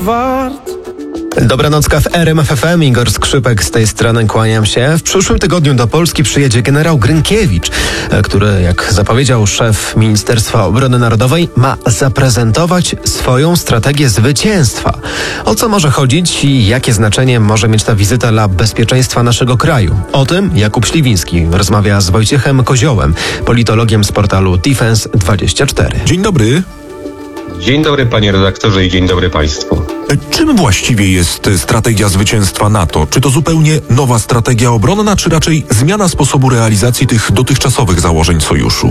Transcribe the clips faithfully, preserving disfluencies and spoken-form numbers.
wart. Dobranocka w R M F F M, Igor Skrzypek z tej strony, kłaniam się. W przyszłym tygodniu do Polski przyjedzie generał Grynkiewicz, który, jak zapowiedział szef Ministerstwa Obrony Narodowej, ma zaprezentować swoją strategię zwycięstwa. O co może chodzić i jakie znaczenie może mieć ta wizyta dla bezpieczeństwa naszego kraju? O tym Jakub Śliwiński rozmawia z Wojciechem Koziołem, politologiem z portalu Defense dwadzieścia cztery. Dzień dobry. Dzień dobry, panie redaktorze, i dzień dobry państwu. Czym właściwie jest strategia zwycięstwa NATO? Czy to zupełnie nowa strategia obronna, czy raczej zmiana sposobu realizacji tych dotychczasowych założeń sojuszu?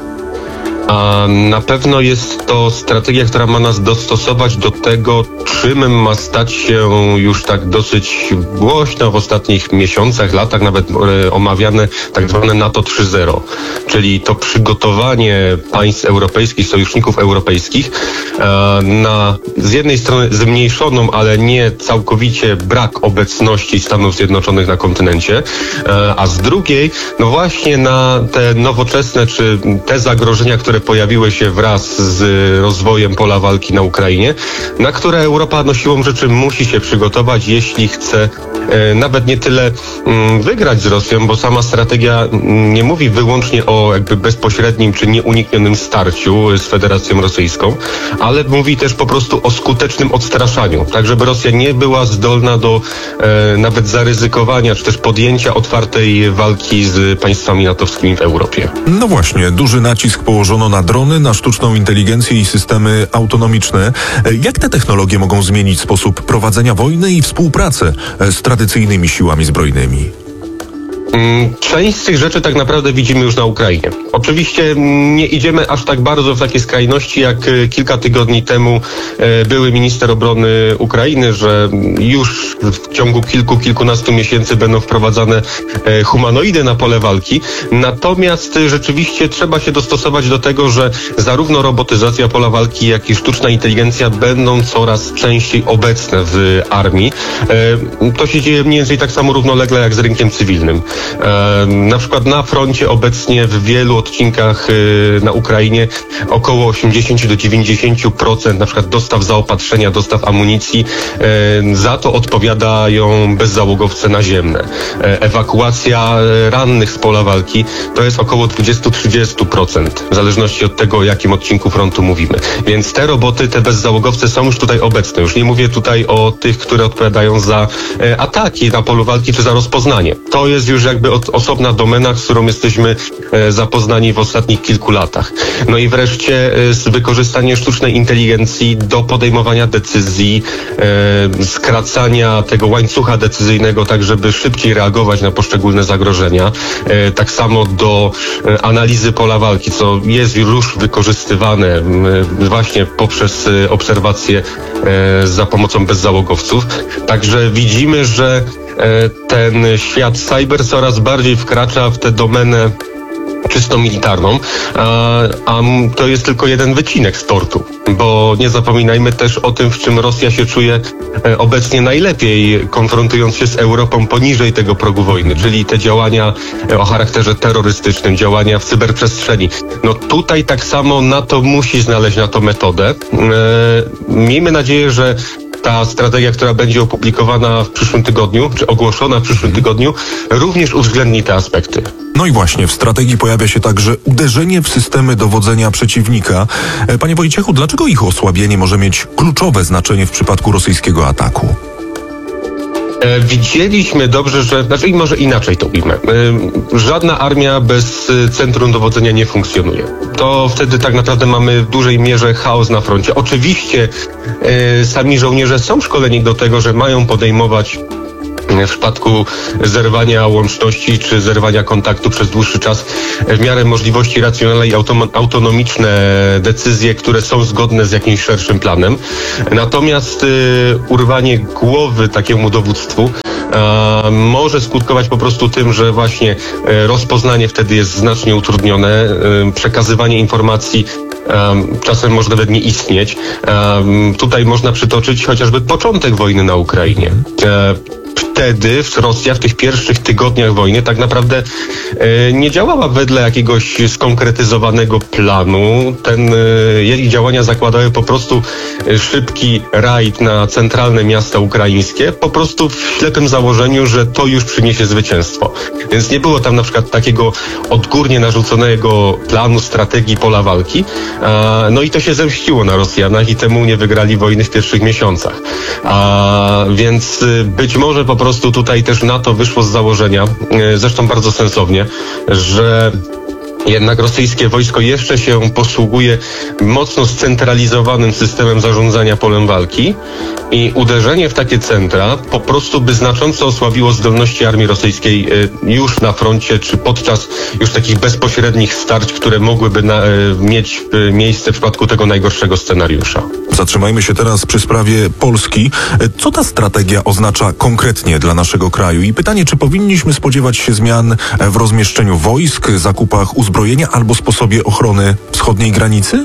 A na pewno jest to strategia, która ma nas dostosować do tego, czym ma stać się już tak dosyć głośno w ostatnich miesiącach, latach, nawet e, omawiane tak zwane NATO trzy zero, czyli to przygotowanie państw europejskich, sojuszników europejskich e, na z jednej strony zmniejszoną, ale nie całkowicie brak obecności Stanów Zjednoczonych na kontynencie, e, a z drugiej, no właśnie na te nowoczesne, czy te zagrożenia, które pojawiły się wraz z rozwojem pola walki na Ukrainie, na które Europa no siłą rzeczy musi się przygotować, jeśli chce e, nawet nie tyle m, wygrać z Rosją, bo sama strategia m, nie mówi wyłącznie o jakby bezpośrednim czy nieuniknionym starciu z Federacją Rosyjską, ale mówi też po prostu o skutecznym odstraszaniu, tak żeby Rosja nie była zdolna do e, nawet zaryzykowania, czy też podjęcia otwartej walki z państwami natowskimi w Europie. No właśnie, duży nacisk położono na drony, na sztuczną inteligencję i systemy autonomiczne. Jak te technologie mogą zmienić sposób prowadzenia wojny i współpracę z tradycyjnymi siłami zbrojnymi? Część z tych rzeczy tak naprawdę widzimy już na Ukrainie. Oczywiście nie idziemy aż tak bardzo w takie skrajności, jak kilka tygodni temu były minister obrony Ukrainy, że już w ciągu kilku, kilkunastu miesięcy będą wprowadzane humanoidy na pole walki. Natomiast rzeczywiście trzeba się dostosować do tego, że zarówno robotyzacja pola walki, jak i sztuczna inteligencja będą coraz częściej obecne w armii. To się dzieje mniej więcej tak samo równolegle jak z rynkiem cywilnym. Na przykład na froncie obecnie w wielu odcinkach na Ukrainie około osiemdziesiąt do dziewięćdziesięciu procent na przykład dostaw zaopatrzenia, dostaw amunicji, za to odpowiadają bezzałogowce naziemne. Ewakuacja rannych z pola walki to jest około dwadzieścia do trzydziestu procent, w zależności od tego, o jakim odcinku frontu mówimy. Więc te roboty, te bezzałogowce są już tutaj obecne. Już nie mówię tutaj o tych, które odpowiadają za ataki na polu walki czy za rozpoznanie. To jest już jakby od, osobna domena, z którą jesteśmy e, zapoznani w ostatnich kilku latach. No i wreszcie e, z wykorzystanie sztucznej inteligencji do podejmowania decyzji, e, skracania tego łańcucha decyzyjnego, tak żeby szybciej reagować na poszczególne zagrożenia. E, tak samo do e, analizy pola walki, co jest już wykorzystywane e, właśnie poprzez e, obserwacje e, za pomocą bezzałogowców. Także widzimy, że ten świat cyber coraz bardziej wkracza w tę domenę czysto militarną, a, a to jest tylko jeden wycinek z tortu, bo nie zapominajmy też o tym, w czym Rosja się czuje obecnie najlepiej, konfrontując się z Europą poniżej tego progu wojny, czyli te działania o charakterze terrorystycznym, działania w cyberprzestrzeni. No tutaj tak samo NATO musi znaleźć na to metodę. E, miejmy nadzieję, że ta strategia, która będzie opublikowana w przyszłym tygodniu, czy ogłoszona w przyszłym tygodniu, również uwzględni te aspekty. No i właśnie, w strategii pojawia się także uderzenie w systemy dowodzenia przeciwnika. Panie Wojciechu, dlaczego ich osłabienie może mieć kluczowe znaczenie w przypadku rosyjskiego ataku? E, widzieliśmy dobrze, że, znaczy może inaczej to ujmę. E, żadna armia bez centrum dowodzenia nie funkcjonuje. To wtedy tak naprawdę mamy w dużej mierze chaos na froncie. Oczywiście e, sami żołnierze są szkoleni do tego, że mają podejmować w przypadku zerwania łączności czy zerwania kontaktu przez dłuższy czas w miarę możliwości racjonalne i autonomiczne decyzje, które są zgodne z jakimś szerszym planem. Natomiast y, urwanie głowy takiemu dowództwu a, może skutkować po prostu tym, że właśnie y, rozpoznanie wtedy jest znacznie utrudnione, y, przekazywanie informacji Um, czasem może nawet nie istnieć. Um, tutaj można przytoczyć chociażby początek wojny na Ukrainie. Um, wtedy Rosja w tych pierwszych tygodniach wojny tak naprawdę e, nie działała wedle jakiegoś skonkretyzowanego planu. Ten, e, jej działania zakładały po prostu e, szybki rajd na centralne miasta ukraińskie, po prostu w ślepym założeniu, że to już przyniesie zwycięstwo. Więc nie było tam na przykład takiego odgórnie narzuconego planu, strategii pola walki. A, no i to się zemściło na Rosjanach i temu nie wygrali wojny w pierwszych miesiącach. A, więc y, być może po prostu tutaj też NATO wyszło z założenia, y, zresztą bardzo sensownie, że jednak rosyjskie wojsko jeszcze się posługuje mocno scentralizowanym systemem zarządzania polem walki i uderzenie w takie centra po prostu by znacząco osłabiło zdolności armii rosyjskiej już na froncie, czy podczas już takich bezpośrednich starć, które mogłyby na, mieć miejsce w przypadku tego najgorszego scenariusza. Zatrzymajmy się teraz przy sprawie Polski. Co ta strategia oznacza konkretnie dla naszego kraju? I pytanie, czy powinniśmy spodziewać się zmian w rozmieszczeniu wojsk, zakupach uzbrojenia albo sposobie ochrony wschodniej granicy?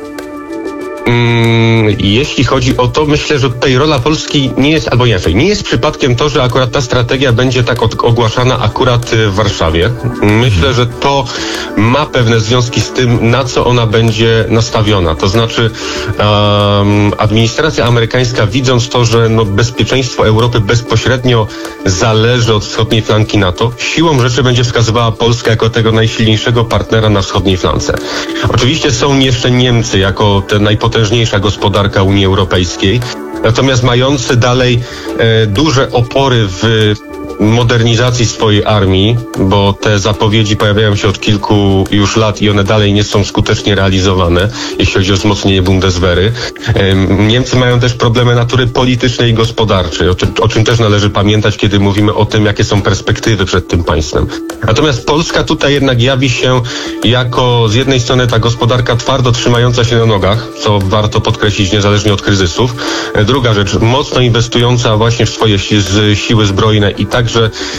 Mm, jeśli chodzi o to, myślę, że tutaj rola Polski nie jest, albo inaczej, nie jest przypadkiem to, że akurat ta strategia będzie tak od, ogłaszana akurat w Warszawie. Myślę, że to ma pewne związki z tym, na co ona będzie nastawiona. To znaczy um, administracja amerykańska, widząc to, że no, bezpieczeństwo Europy bezpośrednio zależy od wschodniej flanki NATO, siłą rzeczy będzie wskazywała Polskę jako tego najsilniejszego partnera na wschodniej flance. Oczywiście są jeszcze Niemcy jako te najpotężniejsze najpotężniejsza gospodarka Unii Europejskiej, natomiast mający dalej e, duże opory w modernizacji swojej armii, bo te zapowiedzi pojawiają się od kilku już lat i one dalej nie są skutecznie realizowane, jeśli chodzi o wzmocnienie Bundeswehry. Niemcy mają też problemy natury politycznej i gospodarczej, o czym, o czym też należy pamiętać, kiedy mówimy o tym, jakie są perspektywy przed tym państwem. Natomiast Polska tutaj jednak jawi się jako z jednej strony ta gospodarka twardo trzymająca się na nogach, co warto podkreślić niezależnie od kryzysów. Druga rzecz, mocno inwestująca właśnie w swoje si- siły zbrojne i także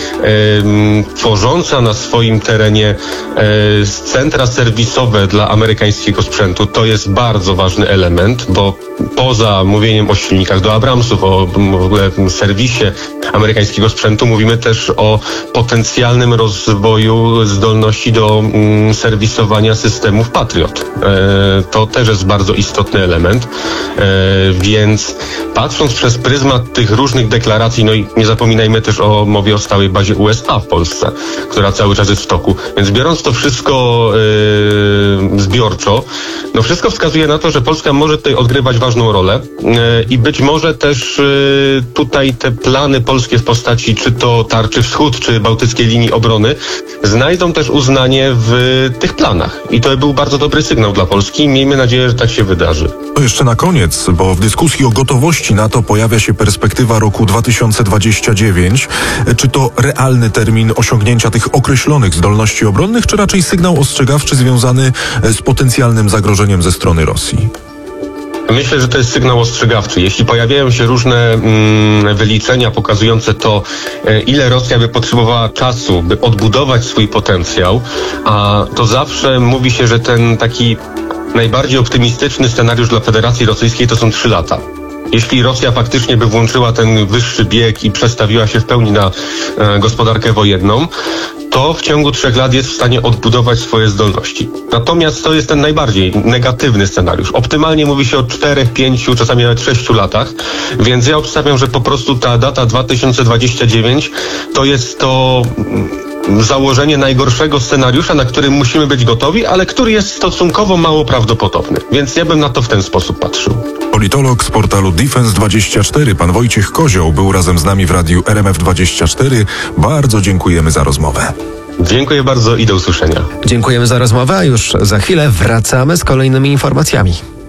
e, tworząca na swoim terenie e, centra serwisowe dla amerykańskiego sprzętu. To jest bardzo ważny element, bo poza mówieniem o silnikach do Abramsów, o w ogóle serwisie amerykańskiego sprzętu, mówimy też o potencjalnym rozwoju zdolności do mm, serwisowania systemów Patriot. E, to też jest bardzo istotny element, e, więc patrząc przez pryzmat tych różnych deklaracji, no i nie zapominajmy też o mowie o stałej bazie U S A w Polsce, która cały czas jest w toku, więc biorąc to wszystko e, zbiorczo, no wszystko wskazuje na to, że Polska może tutaj odgrywać ważną rolę e, i być może też e, tutaj te plany polskie w postaci czy to Tarczy Wschód, czy Bałtyckiej Linii Obrony znajdą też uznanie w tych planach. I to był bardzo dobry sygnał dla Polski. Miejmy nadzieję, że tak się wydarzy. To jeszcze na koniec, bo w dyskusji o gotowości NATO pojawia się perspektywa roku dwa tysiące dwudziestego dziewiątego. Czy to realny termin osiągnięcia tych określonych zdolności obronnych, czy raczej sygnał ostrzegawczy związany z potencjalnym zagrożeniem ze strony Rosji? Myślę, że to jest sygnał ostrzegawczy. Jeśli pojawiają się różne mm, wyliczenia pokazujące to, e, ile Rosja by potrzebowała czasu, by odbudować swój potencjał, a to zawsze mówi się, że ten taki najbardziej optymistyczny scenariusz dla Federacji Rosyjskiej to są trzy lata. Jeśli Rosja faktycznie by włączyła ten wyższy bieg i przestawiła się w pełni na e, gospodarkę wojenną, to w ciągu trzech lat jest w stanie odbudować swoje zdolności. Natomiast to jest ten najbardziej negatywny scenariusz. Optymalnie mówi się o czterech, pięciu, czasami nawet sześciu latach, więc ja obstawiam, że po prostu ta data dwa tysiące dwudziesty dziewiąty to jest to założenie najgorszego scenariusza, na który musimy być gotowi, ale który jest stosunkowo mało prawdopodobny. Więc ja bym na to w ten sposób patrzył. Politolog z portalu Defense dwadzieścia cztery, pan Wojciech Kozioł, był razem z nami w radiu R M F dwadzieścia cztery. Bardzo dziękujemy za rozmowę. Dziękuję bardzo i do usłyszenia. Dziękujemy za rozmowę, a już za chwilę wracamy z kolejnymi informacjami.